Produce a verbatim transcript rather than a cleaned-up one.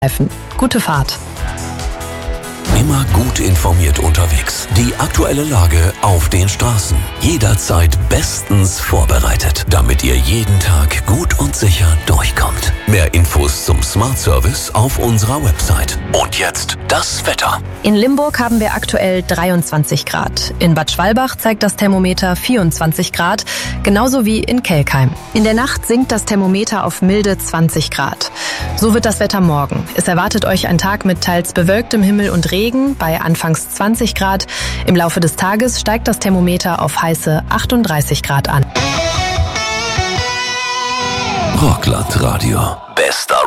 Gute Fahrt. Immer gut informiert unterwegs. Die aktuelle Lage auf den Straßen. Jederzeit bestens vorbereitet, damit ihr jeden Tag gut und sicher durchkommt. Mehr Infos zum Smart Service auf unserer Website. Und jetzt das Wetter. In Limburg haben wir aktuell dreiundzwanzig Grad. In Bad Schwalbach zeigt das Thermometer vierundzwanzig Grad, genauso wie in Kelkheim. In der Nacht sinkt das Thermometer auf milde zwanzig Grad. So wird das Wetter morgen. Es erwartet euch ein Tag mit teils bewölktem Himmel und Regen bei anfangs zwanzig Grad. Im Laufe des Tages steigt das Thermometer auf heiße achtunddreißig Grad an. Rockland Radio. Bester